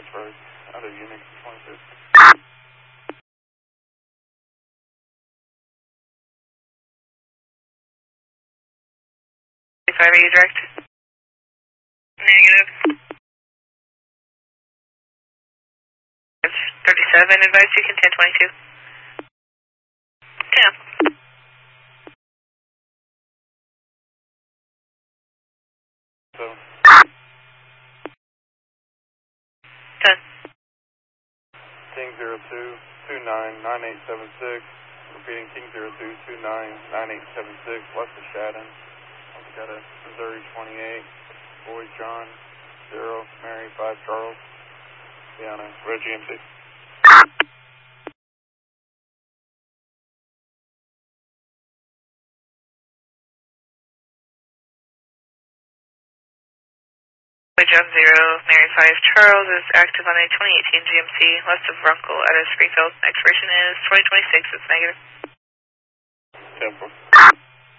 transferred. Other unit 26. 5, are you direct? Negative. 37, advise you can 1022. 10. So. 10. King 02299876. Repeating King 02299876. West of Shadden. I've got a Missouri 28. Boy John 0. Mary 5 Charles. Diana Red GMC. Boy John 0, Mary 5 Charles is active on a 2018 GMC west of Runkle out of Springfield. Expiration is 2026. It's negative. 10-4.